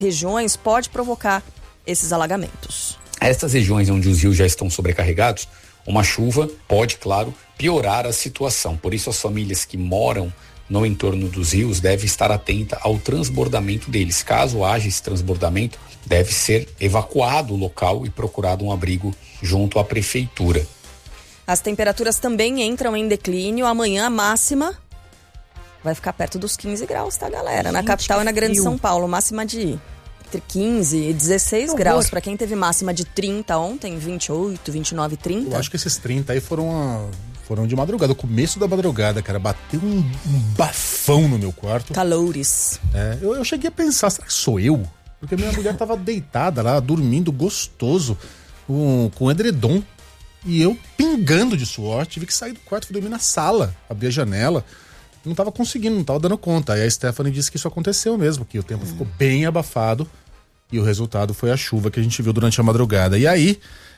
regiões pode provocar esses alagamentos. Essas regiões onde os rios já estão sobrecarregados, uma chuva pode, claro, piorar a situação. Por isso, as famílias que moram no entorno dos rios devem estar atentas ao transbordamento deles. Caso haja esse transbordamento, deve ser evacuado o local e procurado um abrigo junto à prefeitura. As temperaturas também entram em declínio. Amanhã a máxima vai ficar perto dos 15 graus, tá, galera? Na capital e na Grande São Paulo, máxima de entre 15 e 16 graus. Para quem teve máxima de 30 ontem, 28, 29, 30. Eu acho que esses 30 aí foram de madrugada, o começo da madrugada, cara. Bateu um bafão no meu quarto. Calores. Eu cheguei a pensar, será que sou eu? Porque minha mulher tava deitada lá, dormindo gostoso, com edredom. E eu pingando de suor, tive que sair do quarto, fui dormir na sala, abrir a janela. Não tava conseguindo, não tava dando conta. Aí a Stephanie disse que isso aconteceu mesmo, que o tempo ficou bem abafado e o resultado foi a chuva que a gente viu durante a madrugada. E aí...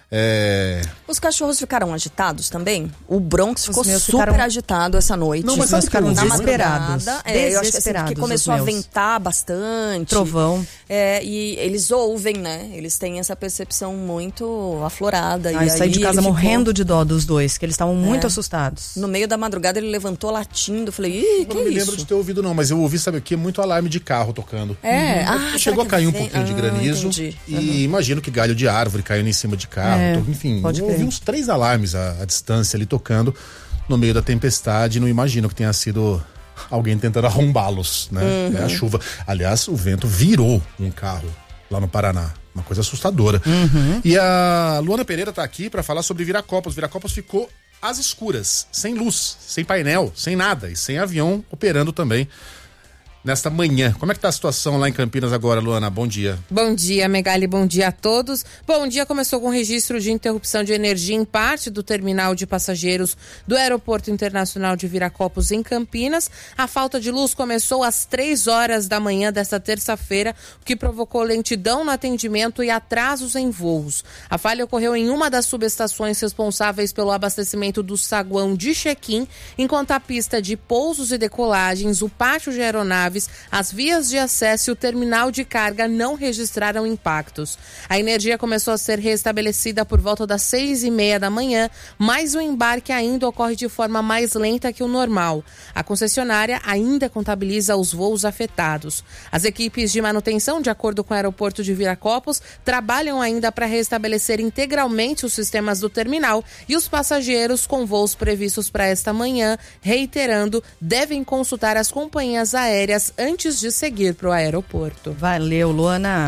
Os cachorros ficaram agitados também? O Bronx ficou super agitado essa noite. Não, mas sabe, ficaram desesperados. Eu acho que assim, porque começou a ventar bastante. Trovão. E eles ouvem, né? Eles têm essa percepção muito aflorada. Eu saí de casa morrendo de dó dos dois, que eles estavam muito assustados. No meio da madrugada ele levantou latindo. Falei, eu não me lembro de ter ouvido não, mas eu ouvi, sabe o que? Muito alarme de carro tocando. Chegou a cair um pouquinho de granizo. E imagino que galho de árvore caindo em cima de carro. Enfim, eu ouvi uns 3 alarmes à distância ali tocando no meio da tempestade. Não imagino que tenha sido alguém tentando arrombá-los, né? A chuva. Aliás, o vento virou um carro lá no Paraná. Uma coisa assustadora. E a Luana Pereira tá aqui para falar sobre Viracopos. Viracopos ficou às escuras, sem luz, sem painel, sem nada e sem avião operando também nesta manhã. Como é que tá a situação lá em Campinas agora, Luana? Bom dia. Bom dia, Megali, bom dia a todos. Bom dia começou com registro de interrupção de energia em parte do terminal de passageiros do Aeroporto Internacional de Viracopos, em Campinas. A falta de luz começou às 3 horas da manhã desta terça-feira, o que provocou lentidão no atendimento e atrasos em voos. A falha ocorreu em uma das subestações responsáveis pelo abastecimento do saguão de check-in, enquanto a pista de pousos e decolagens, o pátio de aeronaves, as vias de acesso e o terminal de carga não registraram impactos. A energia começou a ser restabelecida por volta das 6:30 da manhã, mas o embarque ainda ocorre de forma mais lenta que o normal. A concessionária ainda contabiliza os voos afetados. As equipes de manutenção, de acordo com o aeroporto de Viracopos, trabalham ainda para restabelecer integralmente os sistemas do terminal e os passageiros com voos previstos para esta manhã, reiterando, devem consultar as companhias aéreas antes de seguir para o aeroporto. Valeu, Luana.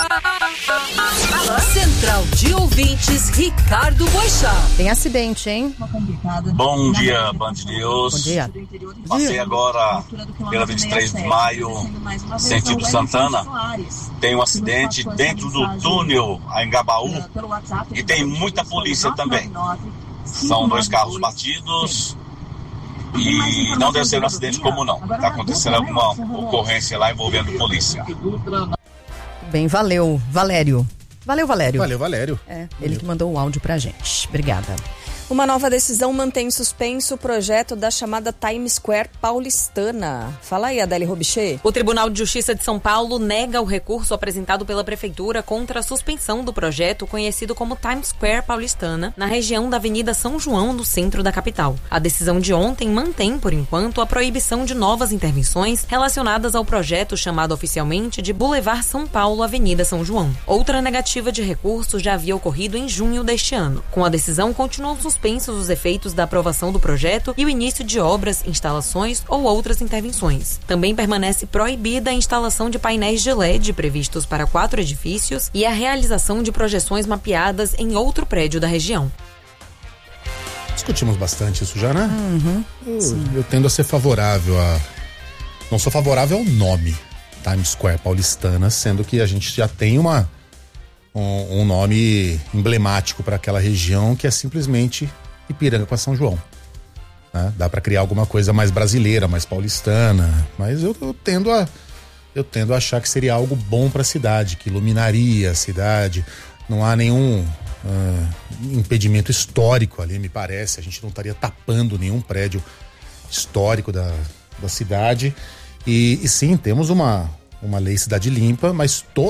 Central de Ouvintes, Ricardo Boixá. Tem acidente, hein? Bom dia, Band News. Bom dia. Passei agora pela 23 de maio, sentido Santana. Tem um acidente dentro do túnel a Engabaú e tem muita polícia também. São 2 carros batidos. E não deve ser um acidente comum, não. Está acontecendo alguma ocorrência lá envolvendo polícia. Bem, valeu, Valério. Valeu, Valério. Valeu, Valério. Ele que mandou o áudio pra gente. Obrigada. Uma nova decisão mantém em suspenso o projeto da chamada Times Square paulistana. Fala aí, Adele Robichê. O Tribunal de Justiça de São Paulo nega o recurso apresentado pela Prefeitura contra a suspensão do projeto conhecido como Times Square paulistana, na região da Avenida São João, no centro da capital. A decisão de ontem mantém, por enquanto, a proibição de novas intervenções relacionadas ao projeto chamado oficialmente de Boulevard São Paulo, Avenida São João. Outra negativa de recurso já havia ocorrido em junho deste ano. Com a decisão, continuam suspensos os efeitos da aprovação do projeto e o início de obras, instalações ou outras intervenções. Também permanece proibida a instalação de painéis de LED previstos para 4 edifícios e a realização de projeções mapeadas em outro prédio da região. Discutimos bastante isso já, né? Eu tendo a ser favorável a... Não sou favorável ao nome Times Square paulistana, sendo que a gente já tem um nome emblemático para aquela região, que é simplesmente Ipiranga com São João, né? Dá para criar alguma coisa mais brasileira, mais paulistana, mas eu tendo a achar que seria algo bom para a cidade, que iluminaria a cidade. Não há nenhum impedimento histórico ali, me parece. A gente não estaria tapando nenhum prédio histórico da cidade. E sim, temos uma uma lei Cidade Limpa, mas